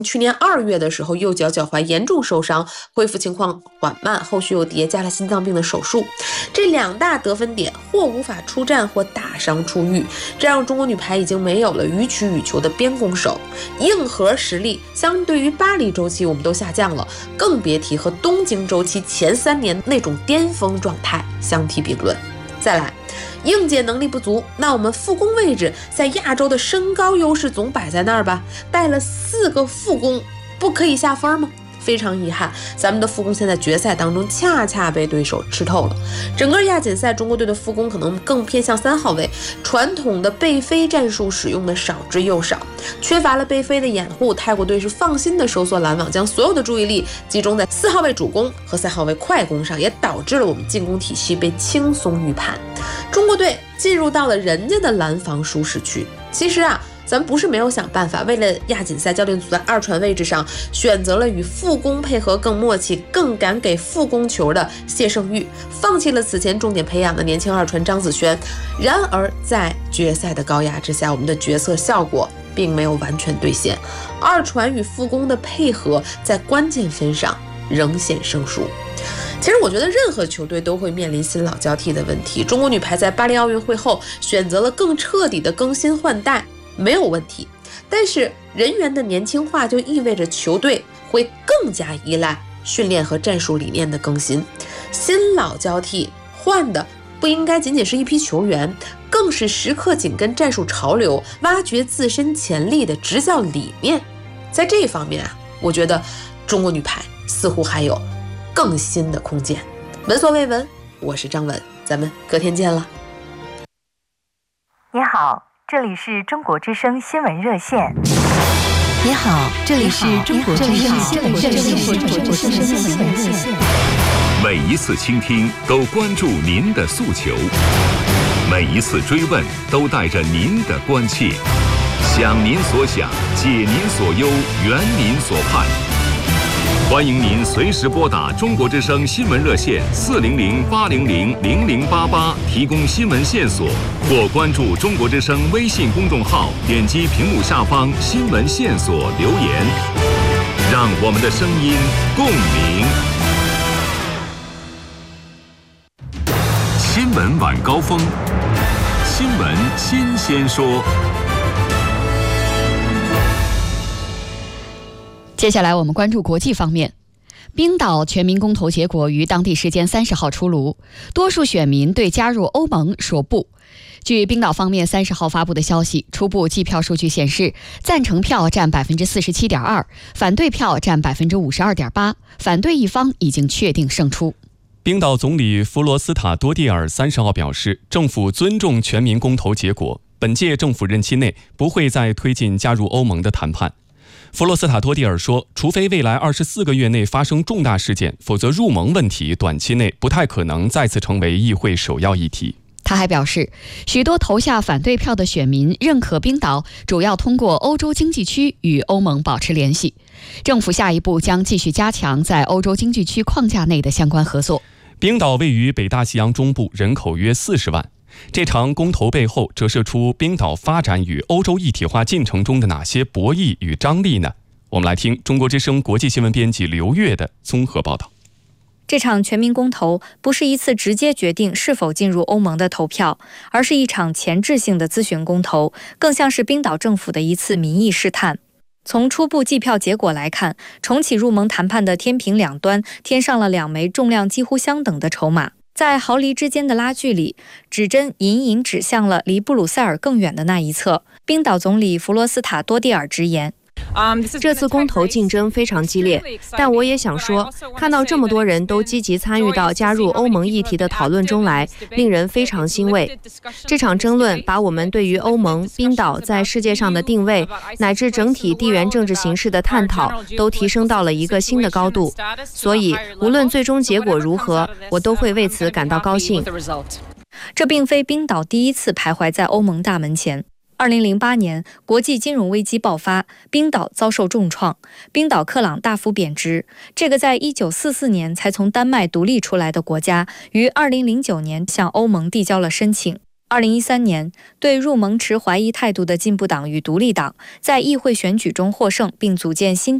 去年2月的时候，右脚脚踝严重受伤，恢复情况缓慢，后续又叠加了心脏病的手术。这2大得分点或无法出战，或大伤初愈，这让中国女排已经没有了予取予求的边攻手，硬核实力相对于巴黎周期我们都下降了，更别提和东京周期前3年那种巅峰状态相提并论。再来，硬件能力不足，那我们副攻位置在亚洲的身高优势总摆在那儿吧，带了4个副攻，不可以下分吗？非常遗憾，咱们的副攻现在决赛当中恰恰被对手吃透了。整个亚锦赛，中国队的副攻可能更偏向3号位，传统的背飞战术使用的少之又少，缺乏了背飞的掩护，泰国队是放心的收缩拦网，将所有的注意力集中在4号位主攻和3号位快攻上，也导致了我们进攻体系被轻松预判。中国队进入到了人家的拦防舒适区。其实咱们不是没有想办法，为了亚锦赛，教练组在2传位置上选择了与副攻配合更默契、更敢给副攻球的谢胜玉，放弃了此前重点培养的年轻2传张子萱。然而在决赛的高压之下，我们的决策效果并没有完全兑现，2传与副攻的配合在关键分上仍显生疏。其实我觉得任何球队都会面临新老交替的问题，中国女排在巴黎奥运会后选择了更彻底的更新换代，没有问题，但是人员的年轻化就意味着球队会更加依赖训练和战术理念的更新。新老交替换的不应该仅仅是一批球员，更是时刻紧跟战术潮流，挖掘自身潜力的执教理念。在这一方面我觉得中国女排似乎还有更新的空间。闻所未闻，我是张文，咱们隔天见了。 你好，这里是中国之声新闻热线。 你好，这里是中国之声新闻热线。 每一次倾听都关注您的诉求，每一次追问都带着您的关切，想您所想，解您所忧，圆您所盼。欢迎您随时拨打中国之声新闻热线400-800-0088提供新闻线索，或关注中国之声微信公众号，点击屏幕下方新闻线索留言，让我们的声音共鸣。新闻晚高峰，新闻新鲜说。 接下来我们关注国际方面。冰岛全民公投结果于当地时间30号出炉，多数选民对加入欧盟说不。据冰岛方面30号发布的消息，初步计票数据显示，赞成票占 47.2%， 反对票占 52.8%， 反对一方已经确定胜出。 冰岛总理弗罗斯塔多蒂尔30号表示，政府尊重全民公投结果，本届政府任期内不会再推进加入欧盟的谈判。弗罗斯塔多蒂尔说，除非未来24个月内发生重大事件，否则入盟问题短期内不太可能再次成为议会首要议题。 他还表示，许多投下反对票的选民认可冰岛主要通过欧洲经济区与欧盟保持联系，政府下一步将继续加强在欧洲经济区框架内的相关合作。 冰岛位于北大西洋中部，人口约40万。这场公投背后折射出冰岛发展与欧洲一体化进程中的哪些博弈与张力呢？我们来听中国之声国际新闻编辑刘月的综合报道。 这场全民公投不是一次直接决定是否进入欧盟的投票，而是一场前置性的咨询公投，更像是冰岛政府的一次民意试探。从初步计票结果来看，重启入盟谈判的天平两端添上了2枚重量几乎相等的筹码。在毫厘之间的拉锯里，指针隐隐指向了离布鲁塞尔更远的那一侧。冰岛总理弗罗斯塔多蒂尔直言， 这次公投竞争非常激烈，但我也想说，看到这么多人都积极参与到加入欧盟议题的讨论中来，令人非常欣慰。这场争论把我们对于欧盟、冰岛在世界上的定位，乃至整体地缘政治形势的探讨，都提升到了一个新的高度。所以，无论最终结果如何，我都会为此感到高兴。 这并非冰岛第一次徘徊在欧盟大门前。2008年，国际金融危机爆发，冰岛遭受重创，冰岛克朗大幅贬值。这个在1944年才从丹麦独立出来的国家，于2009年向欧盟递交了申请。 2013年，对入盟持怀疑态度的进步党与独立党在议会选举中获胜，并组建新